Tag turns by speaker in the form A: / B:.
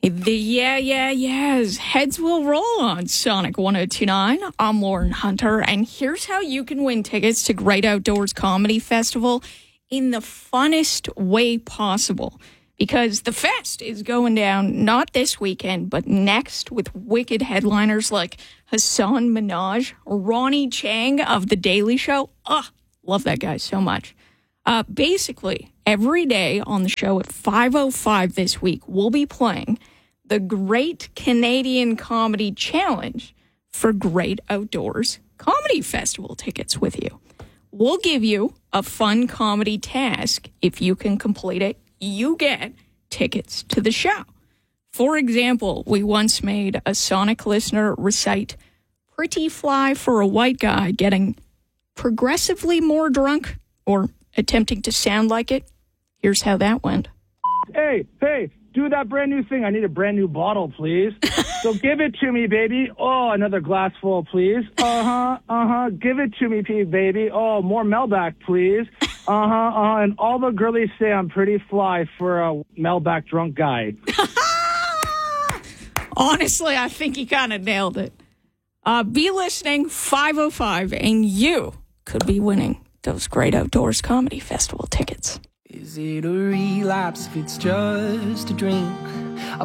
A: Yes. Heads will roll on Sonic 102.9. I'm Lauren Hunter, and here's how you can win tickets to Great Outdoors Comedy Festival in the funnest way possible. Because the fest is going down not this weekend, but next with wicked headliners like Hassan Minaj, Ronnie Chang of The Daily Show. Love that guy so much. Basically, every day on the show at 5:05 this week, we'll be playing the Great Canadian Comedy Challenge for Great Outdoors Comedy Festival tickets with you. We'll give you a fun comedy task. If you can complete it, you get tickets to the show. For example, we once made a Sonic listener recite Pretty Fly for a White Guy getting progressively more drunk or attempting to sound like it. Here's how that went.
B: Hey, do that brand new thing. I need a brand new bottle, please. So give it to me, baby. Oh, another glass full, please. Give it to me, baby. Oh, more Melback, please. And all the girlies say I'm pretty fly for a Melback drunk guy.
A: Honestly, I think he kind of nailed it. Be listening 5:05, and you could be winning those Great Outdoors Comedy Festival tickets.
C: Is it a relapse if it's just a drink?